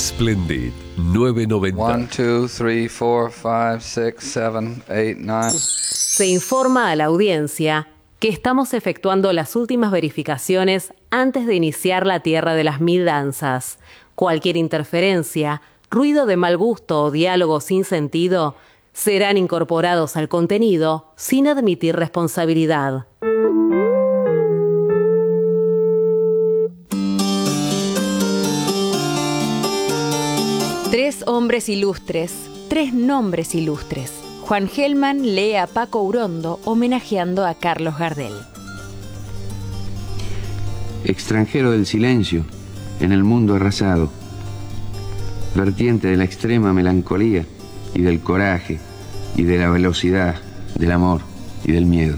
Splendid 990. 1, 2, 3, 4, 5, 6, 7, 8, 9. Se informa a la audiencia que estamos efectuando las últimas verificaciones antes de iniciar la Tierra de las Mil Danzas. Cualquier interferencia, ruido de mal gusto o diálogo sin sentido serán incorporados al contenido sin admitir responsabilidad. Tres hombres ilustres, tres nombres ilustres. Juan Gelman lee a Paco Urondo homenajeando a Carlos Gardel. Extranjero del silencio, en el mundo arrasado. Vertiente de la extrema melancolía y del coraje y de la velocidad, del amor y del miedo.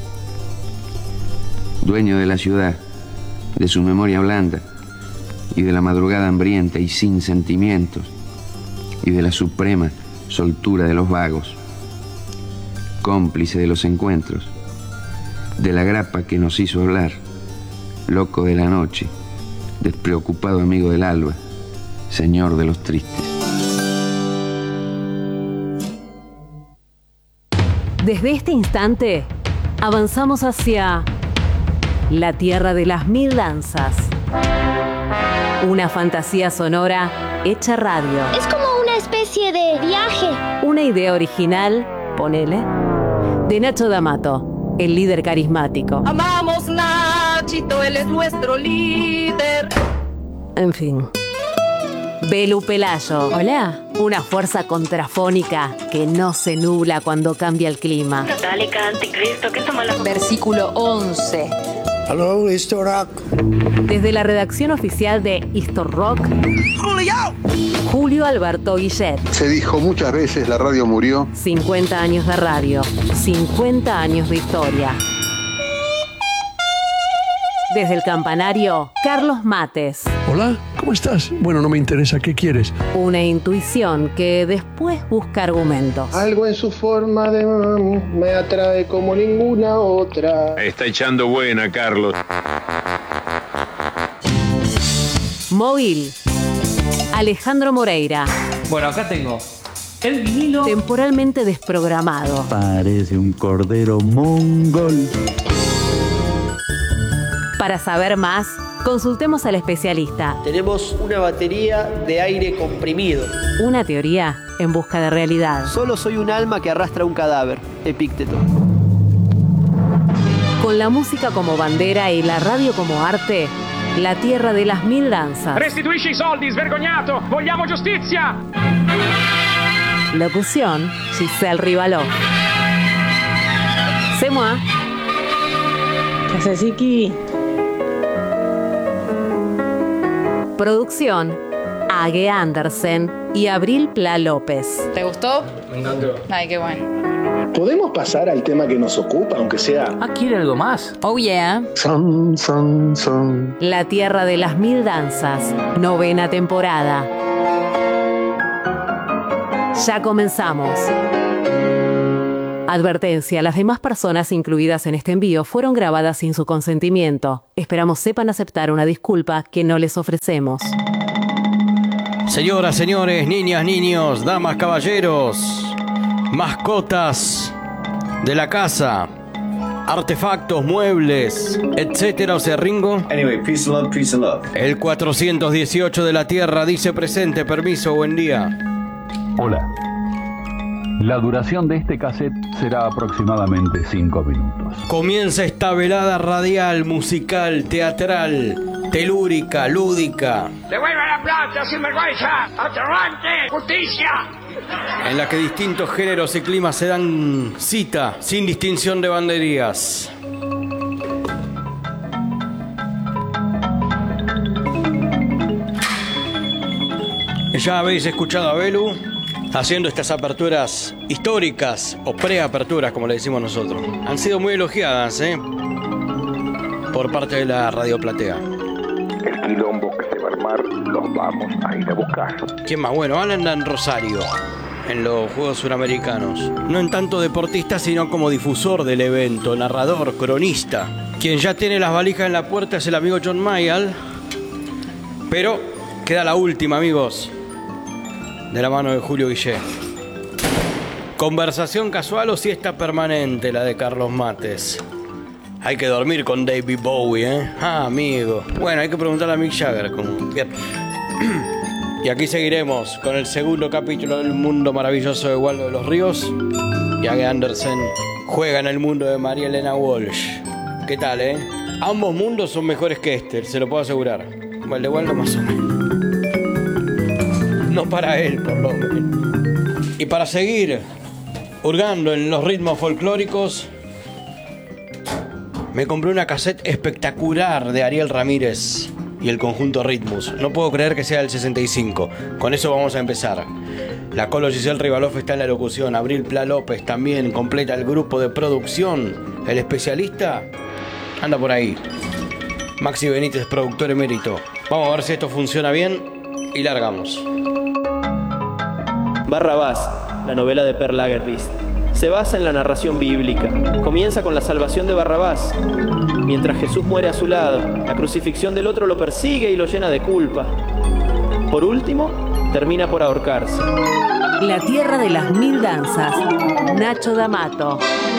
Dueño de la ciudad, de su memoria blanda y de la madrugada hambrienta y sin sentimientos y de la suprema soltura de los vagos. Cómplice de los encuentros, de la grapa que nos hizo hablar, loco de la noche, despreocupado amigo del alba, señor de los tristes. Desde este instante, avanzamos hacia la Tierra de las Mil Danzas. Una fantasía sonora hecha radio. Es como una especie de viaje. Una idea original, ponele, de Nacho D'Amato, el líder carismático. Amamos Nachito, él es nuestro líder. En fin. Belu Pelayo. Hola. Una fuerza contrafónica que no se nubla cuando cambia el clima. Católica, anticristo, ¿qué toma la... Versículo 11. Hello, Histor Rock. Desde la redacción oficial de Histor Rock, Julio Alberto Guillet. Se dijo muchas veces, la radio murió. 50 años de radio, 50 años de historia. Desde el campanario, Carlos Mates. Hola, ¿cómo estás? Bueno, no me interesa, ¿qué quieres? Una intuición que después busca argumentos. Algo en su forma de me atrae como ninguna otra. Está echando buena, Carlos. Móvil, Alejandro Moreira. Bueno, acá tengo el vinilo. Temporalmente desprogramado. Parece un cordero mongol. Para saber más, consultemos al especialista. Tenemos una batería de aire comprimido. Una teoría en busca de realidad. Solo soy un alma que arrastra un cadáver. Epícteto. Con la música como bandera y la radio como arte, la Tierra de las Mil Danzas. Restituisci i soldi, svergognato! Vogliamo giustizia! Locución, Giselle Rivaló. C'est moi. Casasiki. Producción, Age Andersen y Abril Pla López. ¿Te gustó? Me encantó. Ay, qué bueno. ¿Podemos pasar al tema que nos ocupa, aunque sea? ¿Quiere algo más? Oh yeah. Son, son, son. La Tierra de las Mil Danzas, 9ª temporada. Ya comenzamos. Advertencia, las demás personas incluidas en este envío fueron grabadas sin su consentimiento. Esperamos sepan aceptar una disculpa que no les ofrecemos. Señoras, señores, niñas, niños, damas, caballeros, mascotas de la casa, artefactos, muebles, etcétera, o sea, Ringo. Anyway, peace and love, peace and love. El 418 de la Tierra dice presente, permiso, buen día. Hola. La duración de este cassette será aproximadamente 5 minutos. Comienza esta velada radial, musical, teatral, telúrica, lúdica. ¡Devuelve la plata, sinvergüenza! ¡Atorrante! ¡Justicia! En la que distintos géneros y climas se dan cita, sin distinción de banderías. Ya habéis escuchado a Belu haciendo estas aperturas históricas o preaperturas, como le decimos nosotros. Han sido muy elogiadas, por parte de la Radio Platea. El quilombo que se va a armar, los vamos a ir a buscar. ¿Quién más? Bueno, Alan Rosario, en los Juegos Suramericanos. No en tanto deportista, sino como difusor del evento, narrador, cronista. Quien ya tiene las valijas en la puerta es el amigo John Mayall. Pero queda la última, amigos. de la mano de Julio Guillé. Conversación casual o siesta permanente, la de Carlos Mates. Hay que dormir con David Bowie, ¿eh? Ah, amigo. Bueno, hay que preguntarle a Mick Jagger cómo. Bien. Y aquí seguiremos con el segundo capítulo del mundo maravilloso de Waldo de los Ríos. Y Age Andersen juega en el mundo de María Elena Walsh. ¿Qué tal, Ambos mundos son mejores que este, se lo puedo asegurar. El de Waldo más o menos. No para él, por lo menos. Y para seguir hurgando en los ritmos folclóricos, me compré una cassette espectacular de Ariel Ramírez y el conjunto Ritmus. No puedo creer que sea el 65. Con eso vamos a empezar. La Colo Giselle Rivaloff está en la locución. Abril Pla López también completa el grupo de producción. El especialista anda por ahí. Maxi Benítez, productor emérito. Vamos a ver si esto funciona bien y largamos. Barrabás, la novela de Per Lagerfeld, se basa en la narración bíblica. Comienza con la salvación de Barrabás. Mientras Jesús muere a su lado, la crucifixión del otro lo persigue y lo llena de culpa. Por último, termina por ahorcarse. La tierra de las mil danzas. Nacho D'Amato.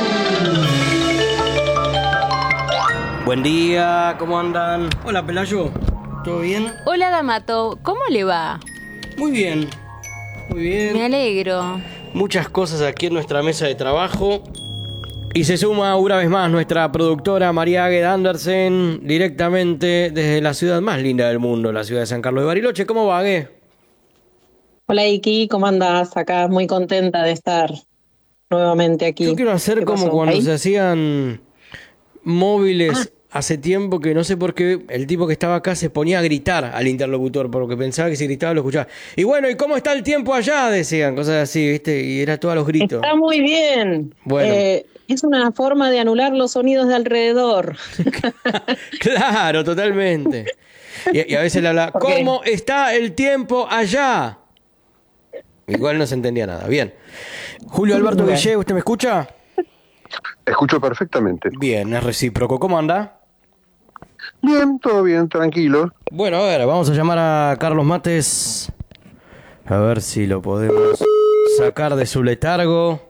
Buen día, ¿cómo andan? Hola, Pelayo, ¿todo bien? Hola, D'Amato, ¿cómo le va? Muy bien, muy bien. Me alegro. Muchas cosas aquí en nuestra mesa de trabajo. Y se suma una vez más nuestra productora María Age Andersen, directamente desde la ciudad más linda del mundo, la ciudad de San Carlos de Bariloche. ¿Cómo va, Age? Hola, Iki, ¿cómo andás? Acá muy contenta de estar nuevamente aquí. Yo quiero hacer como cuando se hacían móviles hace tiempo, que no sé por qué el tipo que estaba acá se ponía a gritar al interlocutor, porque pensaba que si gritaba lo escuchaba. Y bueno, ¿y cómo está el tiempo allá? Decían, cosas así, ¿viste? Y era todos los gritos. Está muy bien. Bueno. Es una forma de anular los sonidos de alrededor. Claro, totalmente. Y a veces le hablaba, ¿cómo está el tiempo allá? Igual no se entendía nada. Bien. Julio Alberto Guillé, ¿usted me escucha? Escucho perfectamente. Bien, es recíproco. ¿Cómo anda? Bien, todo bien, tranquilo. Bueno, a ver, vamos a llamar a Carlos Mates. A ver si lo podemos sacar de su letargo.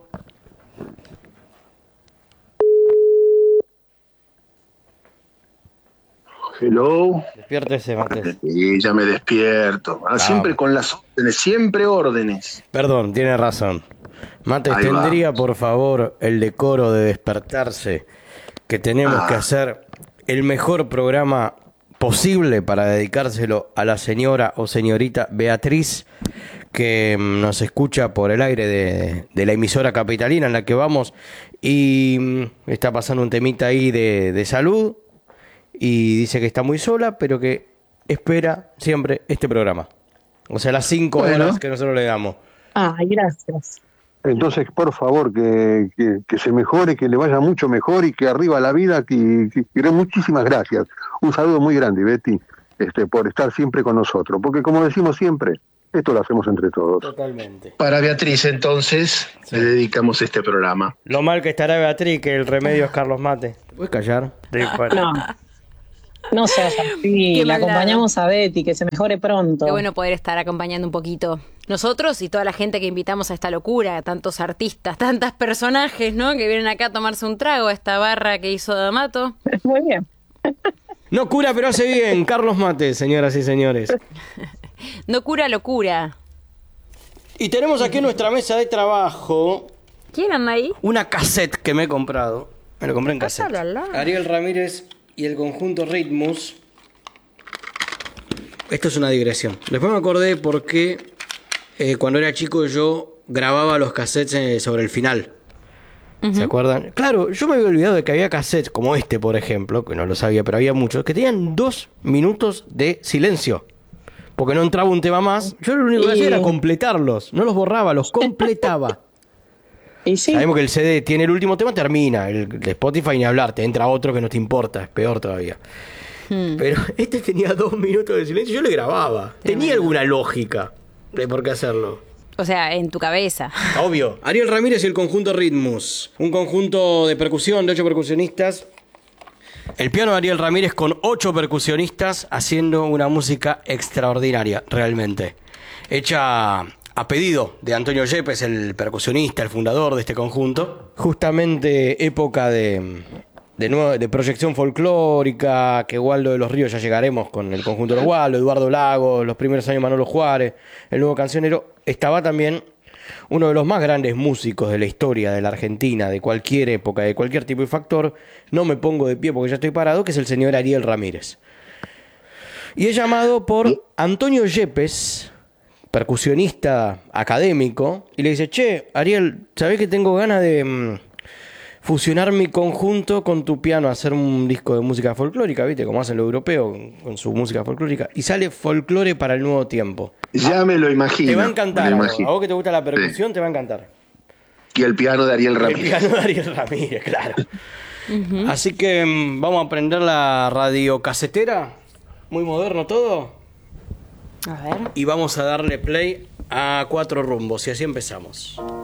Hello. Despiértese, Mates. Sí, ya me despierto. Siempre con las órdenes, siempre órdenes. Perdón, tiene razón. Mates, ¿tendría por favor el decoro de despertarse? Que tenemos que hacer el mejor programa posible para dedicárselo a la señora o señorita Beatriz, que nos escucha por el aire de la emisora capitalina en la que vamos, y está pasando un temita ahí de salud, y dice que está muy sola, pero que espera siempre este programa. O sea, las 5 horas que nosotros le damos. Gracias. Entonces, por favor, que se mejore, que le vaya mucho mejor y que arriba la vida. Muchísimas gracias. Un saludo muy grande, Betty, por estar siempre con nosotros. Porque como decimos siempre, esto lo hacemos entre todos. Totalmente. Para Beatriz, entonces, le dedicamos este programa. Lo mal que estará Beatriz, que el remedio es Carlos Mate. ¿Te puedes callar? No seas así, la acompañamos a Betty, que se mejore pronto. Qué bueno poder estar acompañando un poquito nosotros y toda la gente que invitamos a esta locura, tantos artistas, tantos personajes, ¿no? Que vienen acá a tomarse un trago a esta barra que hizo D'Amato. Muy bien. No cura, pero hace bien. Carlos Mate, señoras y señores. No cura, locura. Y tenemos aquí en nuestra mesa de trabajo... ¿Quién anda ahí? Una cassette que me he comprado. Me lo compré en cassette. Ariel Ramírez y el conjunto Ritmus. Esto es una digresión. Después me acordé porque cuando era chico yo grababa los cassettes sobre el final. ¿Se acuerdan? Claro, yo me había olvidado de que había cassettes como este, por ejemplo, que no lo sabía, pero había muchos, que tenían 2 minutos de silencio. Porque no entraba un tema más. Yo lo único que hacía era completarlos. No los borraba, los completaba. ¿Y sí? Sabemos que el CD tiene el último tema, termina. El de Spotify ni hablar, te entra otro que no te importa, es peor todavía. Pero este tenía 2 minutos de silencio, yo le grababa. Tenía alguna lógica de por qué hacerlo. O sea, en tu cabeza. Obvio. Ariel Ramírez y el conjunto Ritmus. Un conjunto de percusión de 8 percusionistas. El piano de Ariel Ramírez con 8 percusionistas haciendo una música extraordinaria, realmente. Hecha a pedido de Antonio Yepes, el percusionista, el fundador de este conjunto. Justamente época de proyección folclórica, que Waldo de los Ríos, ya llegaremos con el conjunto de los Waldo, Eduardo Lagos, los primeros años Manolo Juárez, el nuevo cancionero. Estaba también uno de los más grandes músicos de la historia de la Argentina, de cualquier época, de cualquier tipo de factor. No me pongo de pie porque ya estoy parado, que es el señor Ariel Ramírez. Y es llamado por Antonio Yepes, percusionista académico, y le dice: che, Ariel, ¿sabés que tengo ganas de fusionar mi conjunto con tu piano, hacer un disco de música folclórica, ¿viste? Como hacen los europeos con su música folclórica, y sale Folclore para el Nuevo Tiempo. Ya me lo imagino. Te va a encantar, a vos que te gusta la percusión, te va a encantar. Y el piano de Ariel Ramírez. El piano de Ariel Ramírez, claro. Así que vamos a prender la radiocasetera, muy moderno todo. A ver. Y vamos a darle play a 4 rumbos, y así empezamos.